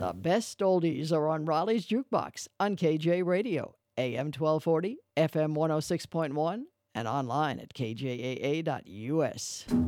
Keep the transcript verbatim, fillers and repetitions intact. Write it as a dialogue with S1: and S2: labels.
S1: The best oldies are on Raleigh's Jukebox on K J Radio, A M twelve forty, F M one oh six point one, and online at K J A A dot U S.